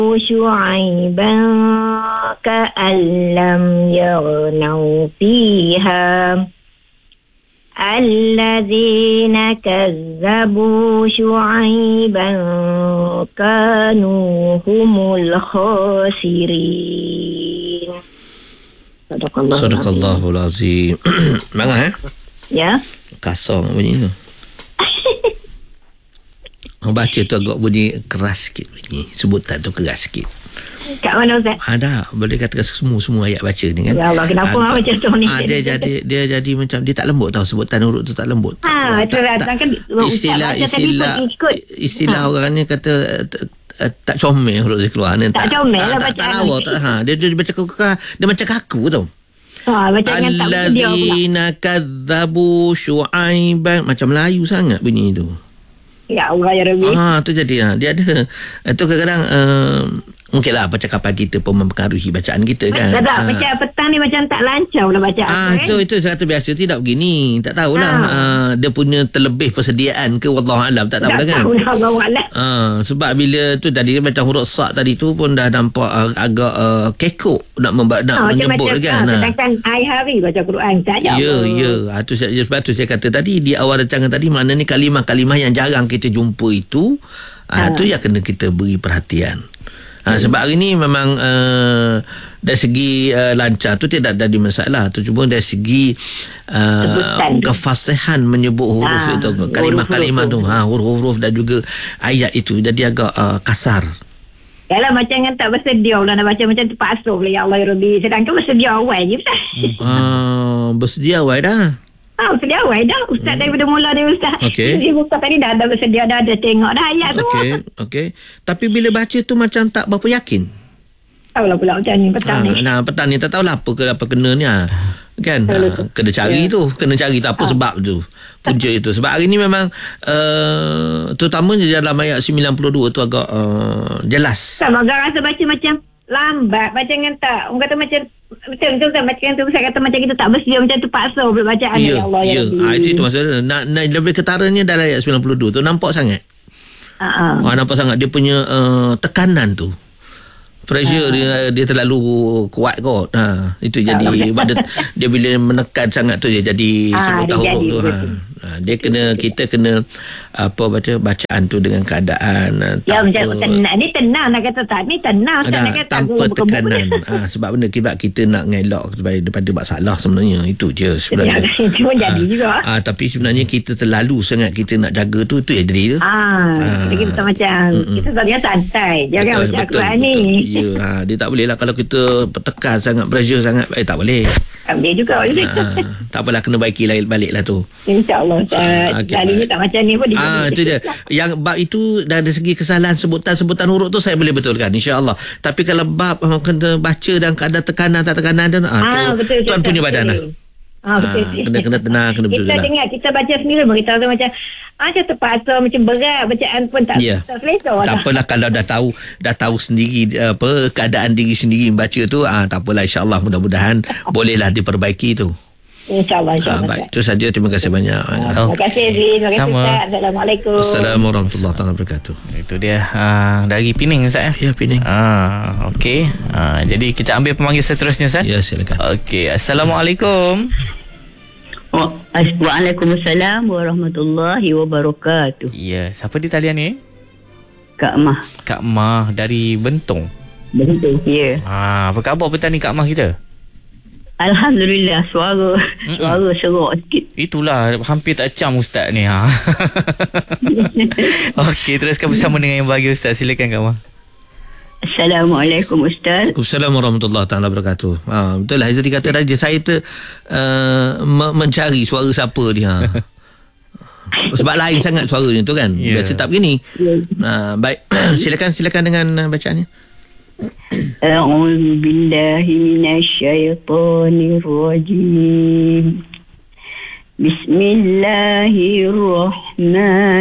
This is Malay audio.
شعيبا كأن لم يغنوا فيها الذين كذبوا شعيبا كانوا هم الخاسرين. Sadaqallahul Azim. Marah Ya. Kasar bunyi tu. Orang baca tu agak bunyi keras sikit bunyi. Sebutan tu keras sikit. Kat mana Ustaz? Ada, boleh katakan semua ayat baca ni kan. Ya Allah, kenapa macam tu ni? Dia jadi macam dia tak lembut tau, sebutan huruf tu tak lembut. Istilah orang ni kata tak comel huruf dia keluar ni. Tak comel lah bacaan. Tak lawa tak. Dia baca dia macam kaku tau. Bacaan tak bersedia pula. Alladzina kadzabu Syuaiban, macam Melayu sangat bunyi tu. Ya Allah ya Rabbi. Tu jadi dia ada tu kadang-kadang mungkinlah percakapan kita pun mempengaruhi bacaan kita kan. Tak, macam petang ni macam tak lancar lah bacaan. Itu saya kata biasa tidak begini. Tak tahulah dia punya terlebih persediaan ke wallahualam, tak tahulah kan. Tak tahulah wallahualam. Sebab bila tu tadi macam huruf sa tadi tu pun dah nampak agak kekok nak menyebut kan. Sedangkan hari baca Quran saja. Ya. Sebab tu saya kata tadi di awal rancangan tadi, makna ni kalimah-kalimah yang jarang kita jumpa itu. Tu yang kena kita beri perhatian. Sebab hari ni memang dari segi lancar tu tidak ada masalah tu, cuma dari segi kefasihan menyebut huruf itu, kalimah-kalimah tu, huruf-huruf dan juga ayat itu jadi agak kasar. Yalah, macam kan tak bersedia lah nak baca macam terpaksa boleh. Ya Allah ya Rabbi, sedangkan bersedia awal je Ustaz. Bersedia awal dah. Bersedia awal dah Ustaz. Daripada mula dia Ustaz. Okey. Dia buka tadi dah ada bersedia, dah ada tengok dah ayat tu. Okey. Tapi bila baca tu macam tak berapa yakin. Tahulah pula macam ni petang ni. Petang ni tak tahulah apa kena ni kan. Kena cari tu. Kena cari tak apa sebab tu. Punca itu. Sebab hari ni memang terutamanya dalam ayat 92 tu agak jelas. Sama agak rasa baca macam lambat. Baca dengan tak. Orang kata macam betul bacaan tu saya kata macam kita tak bersedia, macam tu paksa bacaan. Ya Allah ya Rabbi. Itu masalah. Nak lebih ketaranya dalam ayat 92 tu nampak sangat. Nampak sangat dia punya tekanan tu. Pressure dia terlalu kuat kot. Itu jadi dia bila menekan sangat tu dia jadi sebutan huruf tu. Kita kena baca bacaan tu dengan keadaan macam tenang. Ni tenang nak kata tak, ni tenang nak kata tanpa tekanan. Sebab benda kita nak ngelak daripada masalah sebenarnya itu je sebenarnya. Cuma jadi juga. Tapi sebenarnya kita terlalu sangat kita nak jaga tu yang jadi tu. Jadi kita macam kita sebenarnya santai jangan baca Al-Quran ni. Ya, dia tak boleh lah kalau kita tekan sangat, pressure sangat, tak boleh. Dia juga. Tak apalah, kena baiki balik lah tu. InsyaAllah Hari ni tak macam ni pun itu dia. Yang bab itu dari segi kesalahan sebutan huruf tu saya boleh betulkan InsyaAllah. Tapi kalau bab kena baca dan ada tekanan tak tekanan tu betul, tuan punya badan lah. Kena tenang, kena betul. Kita dengar, kita baca sendiri pun kita rasa macam terpaksa, macam berat bacaan pun tak selesa. Tak apalah kalau dah tahu sendiri keadaan diri sendiri membaca tu, tak apalah, insya-Allah mudah-mudahan bolehlah diperbaiki tu. InsyaAllah. Baik, itu saja. Terima kasih banyak. Terima kasih Zin. Terima kasih Ustaz. Assalamualaikum. Assalamualaikum warahmatullahi wabarakatuh. Itu dia dari Pening Ustaz. Ya, Pening. Okey. Jadi kita ambil pemanggil seterusnya Ustaz. Ya, silakan. Okey. Assalamualaikum. Waalaikumsalam warahmatullahi wabarakatuh. Ya, siapa di talian ni? Kak Mah. Kak Mah dari Bentong. Bentong, ya. Apa khabar petang ni Kak Mah kita? Alhamdulillah, suara serak sikit. Itulah, hampir tak cam Ustaz ni. Okey, teruskan bersama dengan yang bahagia Ustaz. Silakan Kak Mah. Assalamualaikum Ustaz. Waalaikumsalam warahmatullahi wabarakatuh. Betul lah Izri kata tadi, saya mencari suara siapa dia. Sebab lain sangat suaranya tu kan. Biasa tak begini. Baik, silakan dengan bacaannya. A'udzu billahi minasyaitonir rajim. Bismillahirrahmanirrahim.